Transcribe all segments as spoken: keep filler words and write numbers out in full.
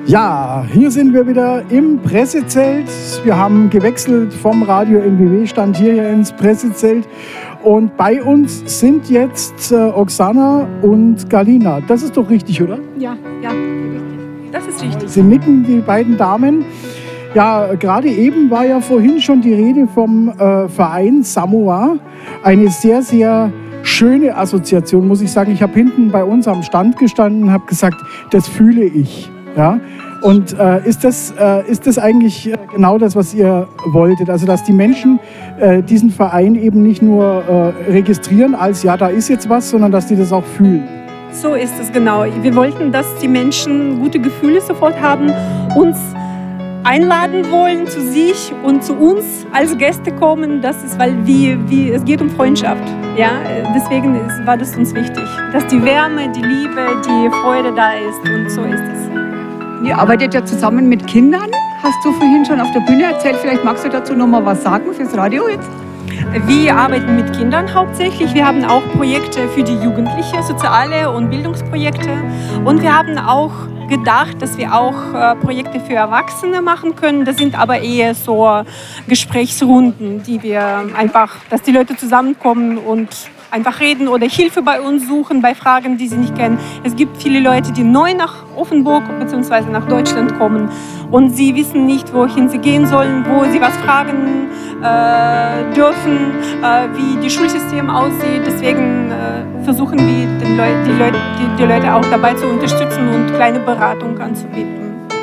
Ja, hier sind wir wieder im Pressezelt. Wir haben gewechselt vom Radio N W W-Stand hierher ins Pressezelt. Und bei uns sind jetzt äh, Oksana und Galina. Das ist doch richtig, oder? Ja, ja, richtig. Das ist richtig. Sie nicken, die beiden Damen. Ja, gerade eben war ja vorhin schon die Rede vom äh, Verein Samoa. Eine sehr, sehr schöne Assoziation, muss ich sagen. Ich habe hinten bei uns am Stand gestanden und habe gesagt, das fühle ich. Ja? Und äh, ist, das, äh, ist das eigentlich genau das, was ihr wolltet? Also, dass die Menschen äh, diesen Verein eben nicht nur äh, registrieren als, ja, da ist jetzt was, sondern dass die das auch fühlen? So ist es genau. Wir wollten, dass die Menschen gute Gefühle sofort haben, uns einladen wollen zu sich und zu uns als Gäste kommen. Das ist, weil wie, wie, es geht um Freundschaft. Ja? Deswegen ist, war das uns wichtig, dass die Wärme, die Liebe, die Freude da ist und so ist es. Ihr arbeitet ja zusammen mit Kindern. Hast du vorhin schon auf der Bühne erzählt? Vielleicht magst du dazu noch mal was sagen fürs Radio jetzt? Wir arbeiten mit Kindern hauptsächlich. Wir haben auch Projekte für die Jugendliche, soziale und Bildungsprojekte. Und wir haben auch gedacht, dass wir auch äh, Projekte für Erwachsene machen können. Das sind aber eher so Gesprächsrunden, die wir einfach, dass die Leute zusammenkommen und einfach reden oder Hilfe bei uns suchen bei Fragen, die sie nicht kennen. Es gibt viele Leute, die neu nach Offenburg bzw. nach Deutschland kommen und sie wissen nicht, wohin sie gehen sollen, wo sie was fragen äh, dürfen, äh, wie das Schulsystem aussieht. Deswegen äh, versuchen wir, den Leu die, Leut die, die Leute auch dabei zu unterstützen und kleine Beratung anzubieten.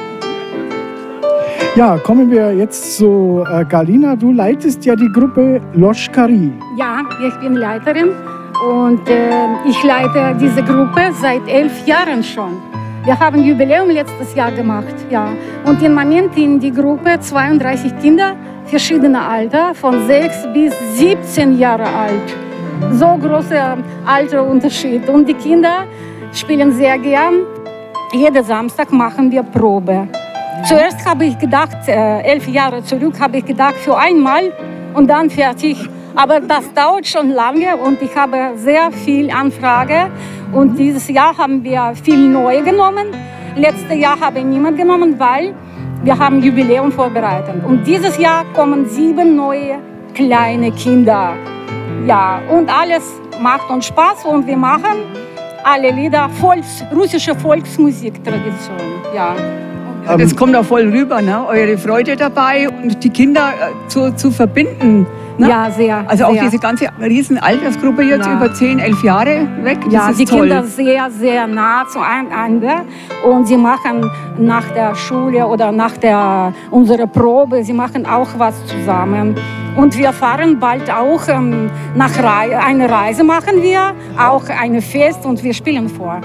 Ja, kommen wir jetzt zu äh, Galina. Du leitest ja die Gruppe Loschkari. Ja, ich bin Leiterin und äh, ich leite diese Gruppe seit elf Jahren schon. Wir haben Jubiläum letztes Jahr gemacht, ja. Und im Moment in die Gruppe zweiunddreißig Kinder, verschiedener Alter, von sechs bis siebzehn Jahre alt. So großer Alterunterschied. Und die Kinder spielen sehr gern. Jeden Samstag machen wir Probe. Zuerst habe ich gedacht, äh, elf Jahre zurück, habe ich gedacht, für einmal und dann fertig. Aber das dauert schon lange und ich habe sehr viel Anfrage. Und dieses Jahr haben wir viel neu genommen. Letztes Jahr habe ich niemand genommen, weil wir haben Jubiläum vorbereitet. Und dieses Jahr kommen sieben neue kleine Kinder. Ja, und alles macht uns Spaß und wir machen alle Lieder, Volks, russische Volksmusiktradition. Ja. Ja, das kommt auch voll rüber, ne? Eure Freude dabei und die Kinder äh, zu, zu verbinden. Ne? Ja, sehr. Also auch sehr. diese ganze riesen Altersgruppe jetzt Ja. über zehn, elf Jahre weg. Das Ja, ist die toll. Kinder sehr, sehr nah zueinander und sie machen nach der Schule oder nach der, unserer Probe, sie machen auch was zusammen. Und wir fahren bald auch ähm, nach Re eine Reise machen wir, auch ein Fest und wir spielen vor.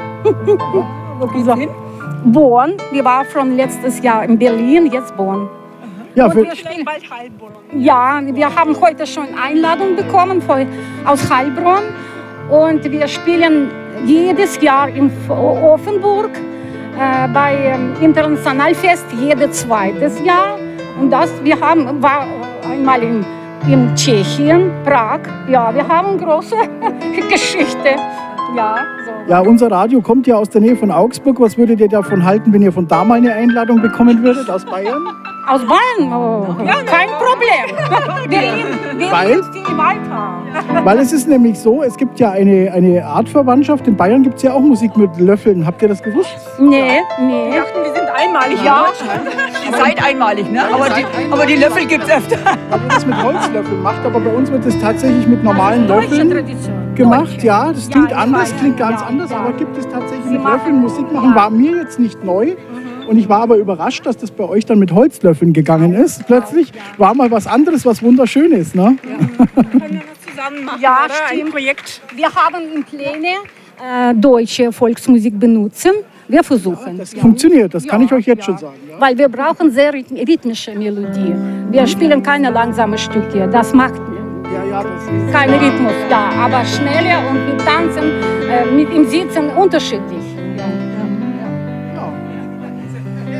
Wo geht's hin? Bonn, wir waren von letztes Jahr in Berlin, jetzt Bonn. Ja, Und für, wir spielen bald Heilbronn. Ja, wir haben heute schon Einladung bekommen von, aus Heilbronn und wir spielen jedes Jahr in Offenburg äh, bei ähm, Internationalfest jedes zweites Jahr und das wir haben war einmal in, in Tschechien, Prag. Ja, wir haben große Geschichte. Ja, so. ja, unser Radio kommt ja aus der Nähe von Augsburg. Was würdet ihr davon halten, wenn ihr von da mal eine Einladung bekommen würdet, aus Bayern? Aus Bayern? Oh, ja, kein Problem. Wir lieben, wir Weil? lieben viel weiter. Weil es ist nämlich so, es gibt ja eine, eine Artverwandtschaft. In Bayern gibt es ja auch Musik mit Löffeln. Habt ihr das gewusst? Nee, nee. Wir dachten, wir sind einmalig in Ja, Deutschland. ihr seid einmalig, ne? Aber die, aber die Löffel gibt es öfter. Weil ihr das mit Holzlöffeln macht, aber bei uns wird das tatsächlich mit normalen Deutsche Löffeln Tradition. gemacht. Deutsche. Ja, das Ja, klingt ich anders, weiß. klingt ganz Ja, anders, ja. aber gibt es tatsächlich Sie mit machen- Löffeln Musik machen. ja. War mir jetzt nicht neu. Und ich war aber überrascht, dass das bei euch dann mit Holzlöffeln gegangen ist. Plötzlich war mal was anderes, was wunderschön ist. Ne? Können wir was zusammen machen, Ja, oder? Ein stimmt. Projekt. Wir haben in Pläne äh, deutsche Volksmusik benutzen. Wir versuchen. Das funktioniert, das kann Ja, ich euch jetzt ja. schon sagen. Ja? Weil wir brauchen sehr rhyth- rhythmische Melodie. Wir spielen keine langsamen Stücke. Das macht Ja, ja, das ist keinen Rhythmus. Ja, aber schneller und mit Tanzen, äh, mit im Sitzen unterschiedlich. Ja.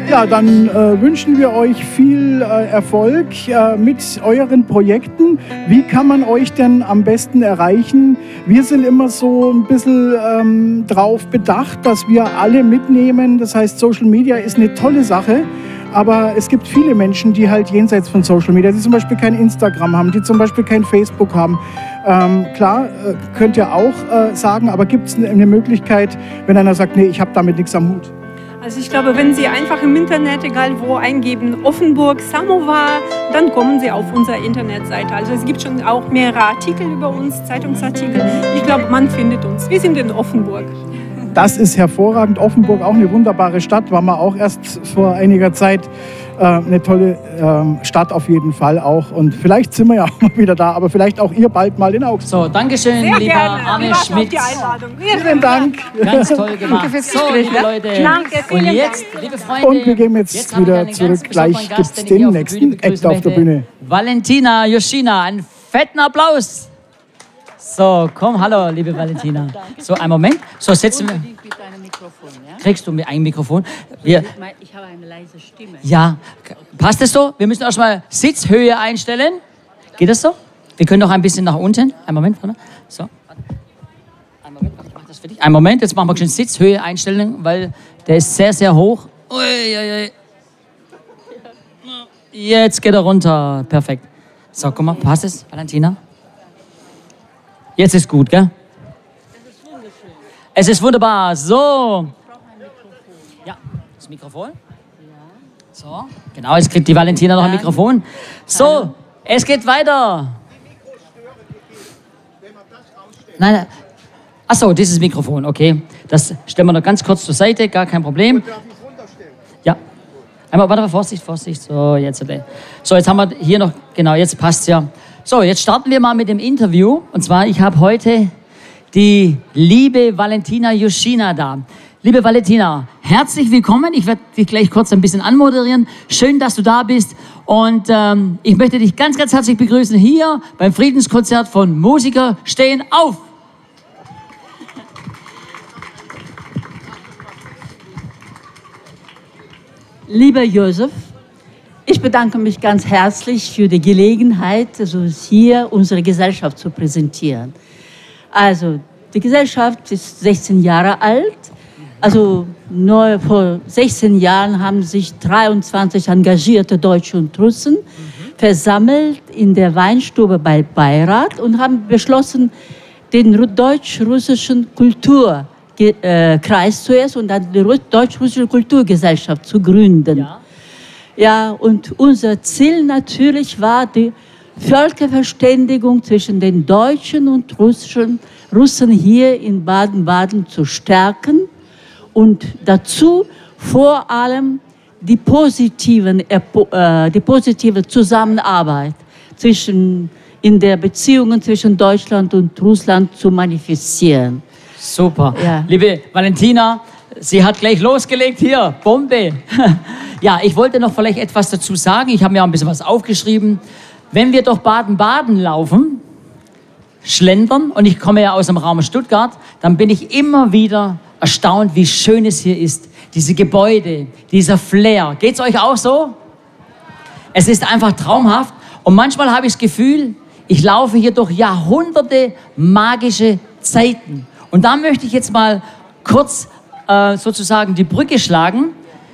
Ja, dann äh, wünschen wir euch viel äh, Erfolg äh, mit euren Projekten. Wie kann man euch denn am besten erreichen? Wir sind immer so ein bisschen ähm, drauf bedacht, dass wir alle mitnehmen. Das heißt, Social Media ist eine tolle Sache. Aber es gibt viele Menschen, die halt jenseits von Social Media, die zum Beispiel kein Instagram haben, die zum Beispiel kein Facebook haben. Ähm, klar, äh, könnt ihr auch äh, sagen, aber gibt es eine Möglichkeit, wenn einer sagt, nee, ich habe damit nichts am Hut? Also ich glaube, wenn Sie einfach im Internet, egal wo, eingeben, Offenburg, Samovar, dann kommen Sie auf unsere Internetseite. Also es gibt schon auch mehrere Artikel über uns, Zeitungsartikel. Ich glaube, man findet uns. Wir sind in Offenburg. Das ist hervorragend. Offenburg, auch eine wunderbare Stadt, war mal auch erst vor einiger Zeit äh, eine tolle äh, Stadt auf jeden Fall auch. Und vielleicht sind wir ja auch mal wieder da, aber vielleicht auch ihr bald mal in Augsburg. So, Dankeschön, Sehr lieber gerne. Arne Wir warten Schmidt. auf die Einladung. Vielen Dank. Ganz toll gemacht. fürs So, Gespräch, liebe ne? Leute. Danke, Und vielen jetzt, liebe Freunde, Und wir gehen jetzt haben wir wieder einen ganz zurück. Gleich besonderen gibt's Gast, den ich auf der nächsten Bühne begrüßen Act auf der möchte. Bühne. Valentina Joschina, einen fetten Applaus. So, komm, hallo, liebe Valentina. So, einen Moment. So, setzen wir. Mit deinem Mikrofon, ja? Kriegst du mir ein Mikrofon? Wir, Ich habe eine leise Stimme. ja, passt das so? Wir müssen erstmal Sitzhöhe einstellen. Geht das so? Wir können noch ein bisschen nach unten. Einen Moment, warte mal. So. Einen Moment, ich mach das für dich. Einen Moment, jetzt machen wir schon Sitzhöhe einstellen, weil der ist sehr, sehr hoch. Ui, ui, ui. Jetzt geht er runter. Perfekt. So, guck mal, passt es, Valentina? Jetzt ist gut, gell? Es ist wunderbar. So. Ja, das Mikrofon. So, genau, jetzt kriegt die Valentina noch ein Mikrofon. So, es geht weiter. Nein, nein. Ach so, dieses Mikrofon, okay. Das stellen wir noch ganz kurz zur Seite, gar kein Problem. Ja. Einmal, warte mal, Vorsicht, Vorsicht. So, jetzt. So, jetzt haben wir hier noch, genau, jetzt passt's ja. So, jetzt starten wir mal mit dem Interview. Und zwar, ich habe heute die liebe Valentina Joschina da. Liebe Valentina, herzlich willkommen. Ich werde dich gleich kurz ein bisschen anmoderieren. Schön, dass du da bist. Und ähm, ich möchte dich ganz, ganz herzlich begrüßen hier beim Friedenskonzert von Musiker stehen auf. Lieber Josef, ich bedanke mich ganz herzlich für die Gelegenheit, also hier unsere Gesellschaft zu präsentieren. Also, die Gesellschaft ist sechzehn Jahre alt. Also, nur vor sechzehn Jahren haben sich dreiundzwanzig engagierte Deutsche und Russen mhm. versammelt in der Weinstube bei Beirat und haben beschlossen, den deutsch-russischen Kulturkreis zuerst und dann die deutsch-russische Kulturgesellschaft zu gründen. Ja. Ja, und unser Ziel natürlich war die Völkerverständigung zwischen den Deutschen und Russen, Russen hier in Baden-Baden zu stärken und dazu vor allem die, positiven, äh, die positive Zusammenarbeit zwischen, in der Beziehungen zwischen Deutschland und Russland zu manifestieren. Super. Ja. Liebe Valentina, sie hat gleich losgelegt hier. Bombe. Ja, ich wollte noch vielleicht etwas dazu sagen. Ich habe mir auch ein bisschen was aufgeschrieben. Wenn wir durch Baden-Baden laufen, schlendern, und ich komme ja aus dem Raum Stuttgart, dann bin ich immer wieder erstaunt, wie schön es hier ist. Diese Gebäude, dieser Flair. Geht's euch auch so? Es ist einfach traumhaft. Und manchmal habe ich das Gefühl, ich laufe hier durch Jahrhunderte magische Zeiten. Und da möchte ich jetzt mal kurz äh, sozusagen die Brücke schlagen.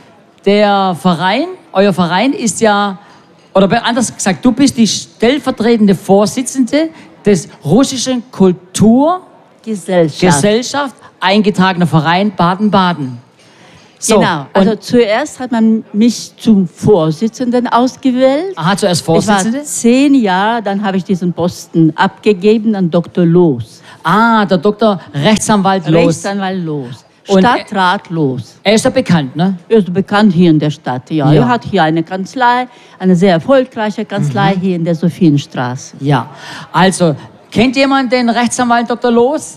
Der Verein, euer Verein ist ja, oder anders gesagt, du bist die stellvertretende Vorsitzende des russischen Kulturgesellschaft, Gesellschaft. eingetragener Verein Baden-Baden. So, Genau, also zuerst hat man mich zum Vorsitzenden ausgewählt. Aha, zuerst Ich war Vorsitzende? zehn Jahre, dann habe ich diesen Posten abgegeben an Doktor Loos. Ah, der Doktor Rechtsanwalt Loos. Rechtsanwalt Loos. Und Stadtrat Loos. Er ist ja bekannt, ne? Er ist bekannt hier in der Stadt. Ja. Ja. Er hat hier eine Kanzlei, eine sehr erfolgreiche Kanzlei Mhm. hier in der Sophienstraße. Ja. Also, kennt jemand den Rechtsanwalt Doktor Loos?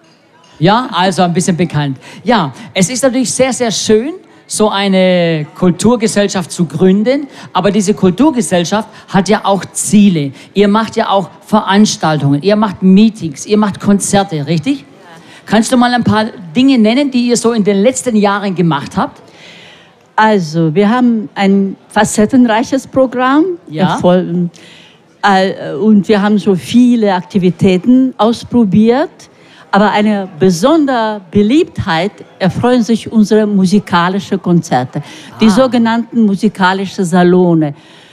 Ja, also ein bisschen bekannt. Ja, es ist natürlich sehr, sehr schön, so eine Kulturgesellschaft zu gründen. Aber diese Kulturgesellschaft hat ja auch Ziele. Ihr macht ja auch Veranstaltungen, ihr macht Meetings, ihr macht Konzerte, richtig? Ja. Kannst du mal ein paar Dinge nennen, die ihr so in den letzten Jahren gemacht habt? Also, wir haben ein facettenreiches Programm. Ja. Voll, äh, und wir haben so viele Aktivitäten ausprobiert. Aber eine besondere Beliebtheit erfreuen sich unsere musikalischen Konzerte. Die Ah. sogenannten musikalischen Salone,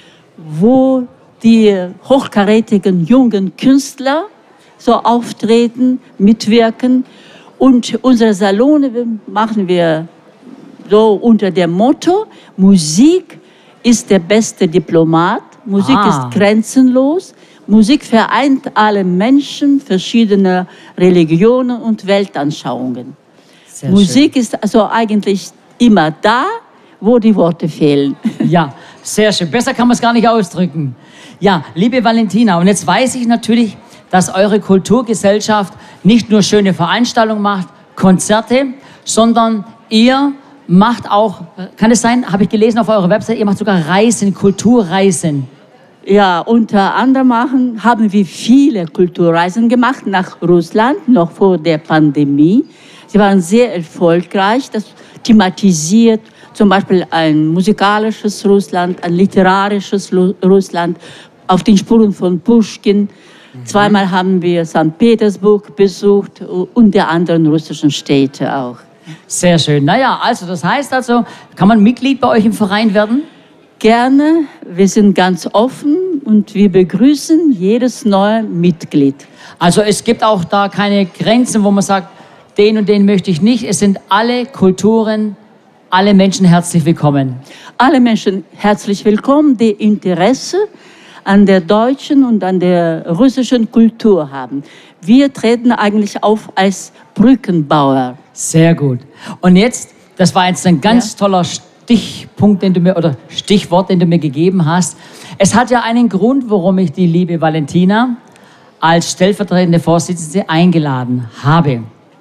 wo die hochkarätigen jungen Künstler so auftreten, mitwirken. Und unsere Salone machen wir so unter dem Motto, Musik ist der beste Diplomat, Musik Ah. ist grenzenlos, Musik vereint alle Menschen, verschiedene Religionen und Weltanschauungen. Sehr Musik ist also eigentlich immer da, wo die Worte fehlen. schön. Ja, sehr schön. Besser kann man es gar nicht ausdrücken. Ja, liebe Valentina, und jetzt weiß ich natürlich, dass eure Kulturgesellschaft nicht nur schöne Veranstaltungen macht, Konzerte, sondern ihr macht auch, kann es sein, habe ich gelesen auf eurer Website, ihr macht sogar Reisen, Kulturreisen. Ja, unter anderem machen, haben wir viele Kulturreisen gemacht nach Russland, noch vor der Pandemie. Sie waren sehr erfolgreich, das thematisiert zum Beispiel ein musikalisches Russland, ein literarisches Lu- Russland, auf den Spuren von Puschkin. Zweimal haben wir Sankt Petersburg besucht und die anderen russischen Städte auch. Sehr schön. Naja, also das heißt also, kann man Mitglied bei euch im Verein werden? Gerne, wir sind ganz offen und wir begrüßen jedes neue Mitglied. Also es gibt auch da keine Grenzen, wo man sagt, den und den möchte ich nicht. Es sind alle Kulturen, alle Menschen herzlich willkommen. Alle Menschen herzlich willkommen, die Interesse an der deutschen und an der russischen Kultur haben. Wir treten eigentlich auf als Brückenbauer. Sehr gut. Und jetzt, das war jetzt ein ganz Ja. toller Stichpunkt, den du mir, oder Stichwort, den du mir gegeben hast. Es hat ja einen Grund, warum ich die liebe Valentina als stellvertretende Vorsitzende eingeladen habe.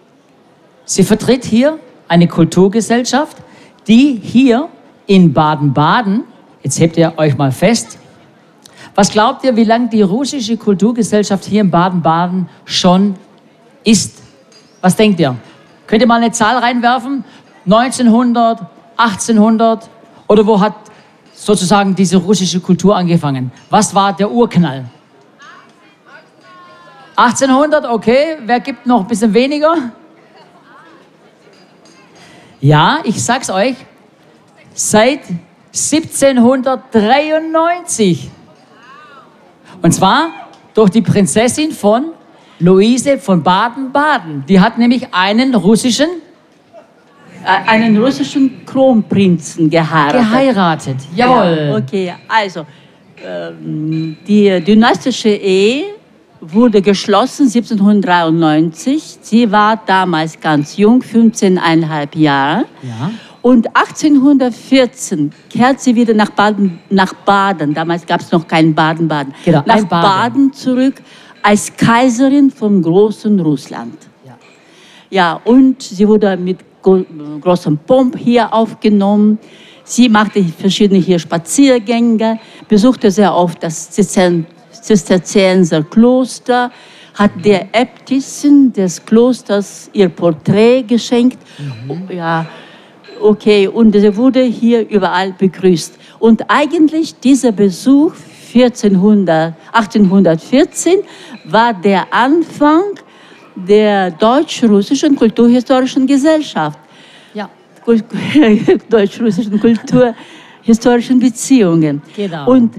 Sie vertritt hier eine Kulturgesellschaft, die hier in Baden-Baden, jetzt hebt ihr euch mal fest, was glaubt ihr, wie lange die russische Kulturgesellschaft hier in Baden-Baden schon ist? Was denkt ihr? Könnt ihr mal eine Zahl reinwerfen? neunzehnhundert, achtzehnhundert? Oder wo hat sozusagen diese russische Kultur angefangen? Was war der Urknall? achtzehnhundert, okay. Wer gibt noch ein bisschen weniger? Ja, ich sag's euch. Seit siebzehnhundertdreiundneunzig. Und zwar durch die Prinzessin von Luise von Baden-Baden. Die hat nämlich einen russischen Äh, Einen russischen Kronprinzen geheiratet. geheiratet. Jawohl. Ja, okay, also ähm, die dynastische Ehe wurde geschlossen siebzehnhundertdreiundneunzig. Sie war damals ganz jung, fünfzehneinhalb Jahre. Ja. Und achtzehnhundertvierzehn kehrt sie wieder nach Baden, nach Baden. Damals gab es noch kein Baden-Baden. Genau, nach ein Baden. Baden zurück als Kaiserin vom großen Russland. Ja. Ja, und sie wurde mit gro- großem Pomp hier aufgenommen. Sie machte verschiedene hier Spaziergänge, besuchte sehr oft das Zisterzen- Zisterzienserkloster, hat der Äbtissin des Klosters ihr Porträt geschenkt. Ja, okay, und sie wurde hier überall begrüßt. Und eigentlich dieser Besuch vierzehnhundert, achtzehnhundertvierzehn war der Anfang der deutsch-russischen kulturhistorischen Gesellschaft. Ja. Kul- deutsch-russischen kulturhistorischen Beziehungen. Genau. Und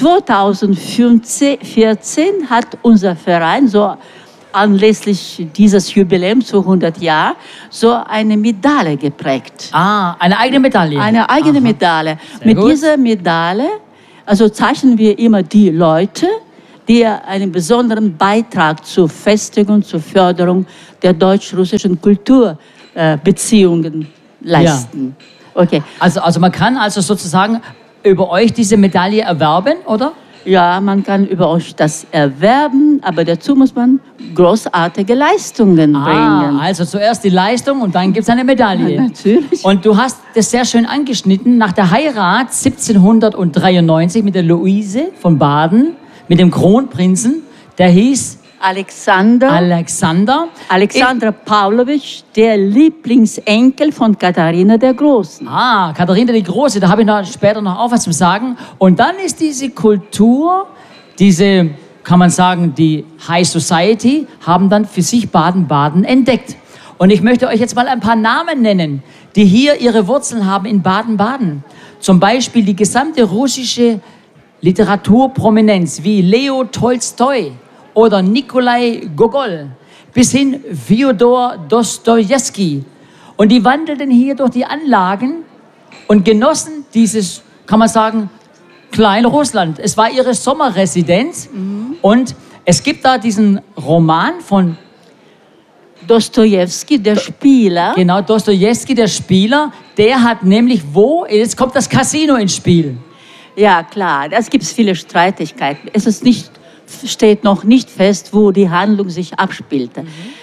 zweitausendvierzehn hat unser Verein so anlässlich dieses Jubiläums zu hundert Jahren so eine Medaille geprägt. Ah, eine eigene Medaille. Eine eigene Aha. Medaille. Sehr Mit gut. dieser Medaille also zeichnen wir immer die Leute, die einen besonderen Beitrag zur Festigung, zur Förderung der deutsch-russischen Kulturbeziehungen leisten. Okay. Also, also man kann also sozusagen über euch diese Medaille erwerben, oder? Ja, man kann über euch das erwerben, aber dazu muss man großartige Leistungen Ah, bringen. also zuerst die Leistung und dann gibt es eine Medaille. Ja, natürlich. Und du hast das sehr schön angeschnitten. Nach der Heirat siebzehnhundertdreiundneunzig mit der Luise von Baden, mit dem Kronprinzen, der hieß Alexander. Alexander. Alexander Pawlowitsch, der Lieblingsenkel von Katharina der Großen. Ah, Katharina die Große, da habe ich noch später noch auch was zu sagen. Und dann ist diese Kultur, diese, kann man sagen, die High Society, haben dann für sich Baden-Baden entdeckt. Und ich möchte euch jetzt mal ein paar Namen nennen, die hier ihre Wurzeln haben in Baden-Baden. Zum Beispiel die gesamte russische Literaturprominenz wie Leo Tolstoi oder Nikolai Gogol bis hin Fyodor Dostojewski. Und die wandelten hier durch die Anlagen und genossen dieses, kann man sagen, Kleinrussland. Es war ihre Sommerresidenz. Mhm. Und es gibt da diesen Roman von Dostojewski, der Spieler. Genau, Dostojewski, der Spieler, der hat nämlich wo, jetzt kommt das Casino ins Spiel. Ja, klar, es gibt viele Streitigkeiten. Es ist nicht, steht noch nicht fest, wo die Handlung sich abspielte. Mhm.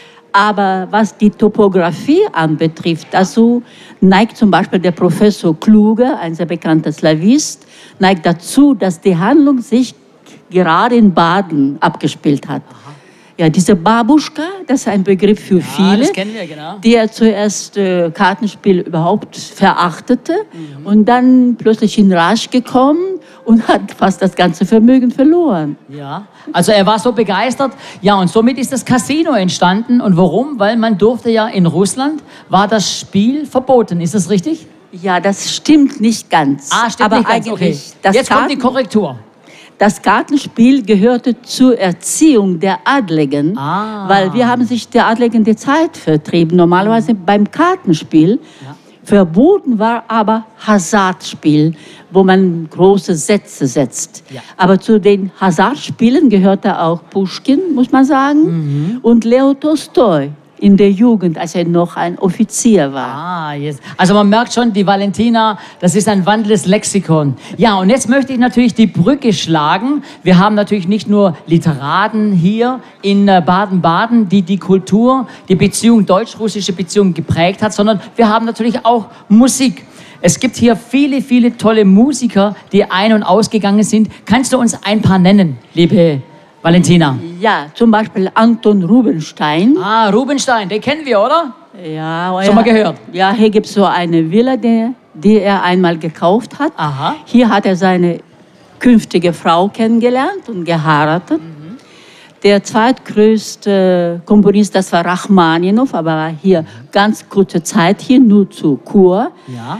Aber was die Topographie anbetrifft, also neigt zum Beispiel der Professor Kluge, ein sehr bekannter Slawist, neigt dazu, dass die Handlung sich gerade in Baden abgespielt hat. Aha. Ja, diese Babuschka, das ist ein Begriff für ja, viele, das kennen wir, genau. die er zuerst äh, Kartenspiel überhaupt verachtete mhm. und dann plötzlich in Rage gekommen und hat fast das ganze Vermögen verloren. Ja, also er war so begeistert. Ja, und somit ist das Casino entstanden. Und warum? Weil man durfte ja in Russland, war das Spiel verboten. Ist das richtig? Ja, das stimmt nicht ganz. Ah, stimmt aber nicht ganz, eigentlich okay. Das Jetzt Karten- kommt die Korrektur. Das Kartenspiel gehörte zur Erziehung der Adligen, Ah. weil wir haben sich der Adligen die Zeit vertrieben. Normalerweise beim Kartenspiel. Ja. Verboten war aber Hasardspiel, wo man große Sätze setzt. Ja. Aber zu den Hasardspielen gehörte auch Puschkin, muss man sagen, mhm. und Leo Tolstoi in der Jugend, als er noch ein Offizier war. Ah, jetzt. Also man merkt schon, die Valentina, das ist ein wandelndes Lexikon. Ja, und jetzt möchte ich natürlich die Brücke schlagen. Wir haben natürlich nicht nur Literaten hier in Baden-Baden, die die Kultur, die Beziehung, deutsch-russische Beziehung geprägt hat, sondern wir haben natürlich auch Musik. Es gibt hier viele, viele tolle Musiker, die ein- und ausgegangen sind. Kannst du uns ein paar nennen, liebe Valentina? Ja, zum Beispiel Anton Rubinstein. Ah, Rubinstein, den kennen wir, oder? Ja, Schon mal gehört? Ja, hier gibt es so eine Villa, die, die er einmal gekauft hat. Aha. Hier hat er seine künftige Frau kennengelernt und geheiratet. Mhm. Der zweitgrößte Komponist, das war Rachmaninow, aber war hier ganz kurze Zeit hier, nur zur Kur. Ja.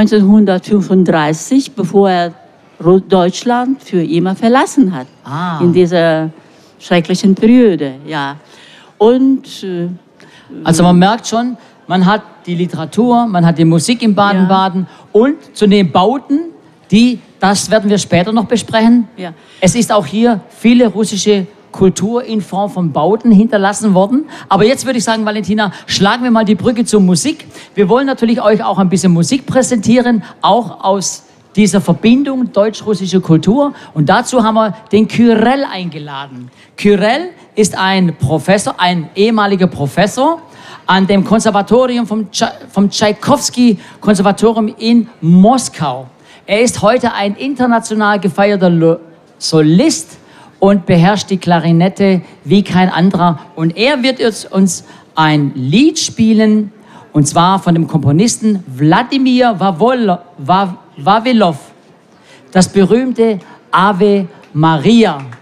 neunzehnhundertfünfunddreißig, bevor er Deutschland für immer verlassen hat. Ah. In dieser schrecklichen Periode, ja. Und äh, also man merkt schon, man hat die Literatur, man hat die Musik in Baden-Baden ja. und zu den Bauten, die, das werden wir später noch besprechen. Ja. Es ist auch hier viele russische Kultur in Form von Bauten hinterlassen worden. Aber jetzt würde ich sagen, Valentina, schlagen wir mal die Brücke zur Musik. Wir wollen natürlich euch auch ein bisschen Musik präsentieren, auch aus dieser Verbindung deutsch-russische Kultur. Und dazu haben wir den Kyrell eingeladen. Kyrell ist ein Professor, ein ehemaliger Professor an dem Konservatorium vom, Tscha- vom Tschaikowski-Konservatorium in Moskau. Er ist heute ein international gefeierter Lo- Solist und beherrscht die Klarinette wie kein anderer. Und er wird jetzt uns ein Lied spielen, und zwar von dem Komponisten Wladimir Wawolo, Waw, Wawilov, das berühmte Ave Maria, mhm.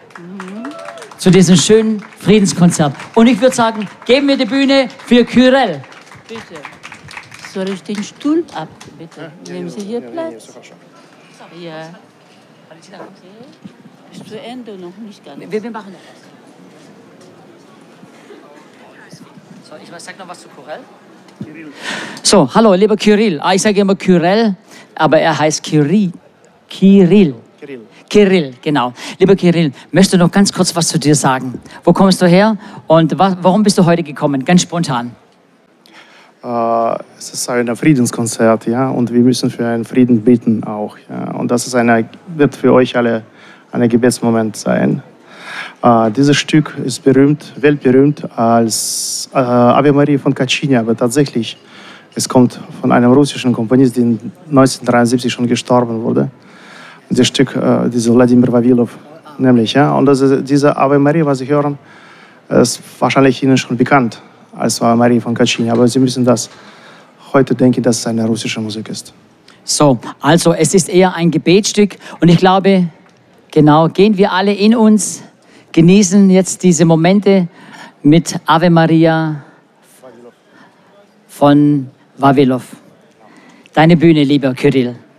zu diesem schönen Friedenskonzert. Und ich würde sagen, geben wir die Bühne für Kyrell. Bitte. Soll ich den Stuhl ab, bitte? Nehmen Sie hier Platz. Ja. Bis zu Ende noch nicht ganz. Wir, wir machen noch was. So, ich sag noch was zu Kyrell. So, hallo, lieber Kyrill. Ich sage immer Kyrell, aber er heißt Kyrill. Kirill. Kirill. Kirill, genau. Lieber Kirill, möchtest du noch ganz kurz was zu dir sagen? Wo kommst du her und wa- warum bist du heute gekommen? Ganz spontan. Äh, es ist ein Friedenskonzert, ja, und wir müssen für einen Frieden beten auch. Ja. Und das ist eine, wird für euch alle ein Gebetsmoment sein. Äh, dieses Stück ist berühmt, weltberühmt als äh, Ave Maria von Caccini, aber tatsächlich, es kommt von einem russischen Komponist, der neunzehnhundertdreiundsiebzig schon gestorben wurde. Und das Stück, äh, dieser Wladimir Wawilov, nämlich, ja, und das ist, diese Ave Maria, was Sie hören, Das ist wahrscheinlich Ihnen schon bekannt als Ave Maria von Caccini, aber Sie müssen das heute denken, dass es eine russische Musik ist. So, also es ist eher ein Gebetsstück und ich glaube, genau, gehen wir alle in uns, genießen jetzt diese Momente mit Ave Maria von Vavilov. Deine Bühne, lieber Kyrill.